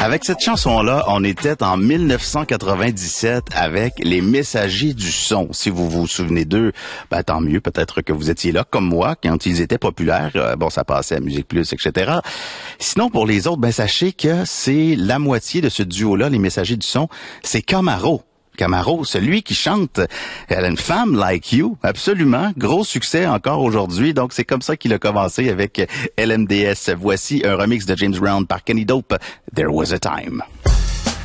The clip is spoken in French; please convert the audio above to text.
Avec cette chanson-là, on était en 1997 avec les Messagers du son. Si vous vous souvenez d'eux, ben, tant mieux. Peut-être que vous étiez là, comme moi, quand ils étaient populaires. Bon, ça passait à Musique Plus, etc. Sinon, pour les autres, ben, sachez que c'est la moitié de ce duo-là, les Messagers du son. C'est Camaro. Camaro, celui qui chante Elle a une femme like you, absolument, gros succès encore aujourd'hui, donc c'est comme ça qu'il a commencé avec LMDS. Voici un remix de James Brown par Kenny Dope, There Was a Time.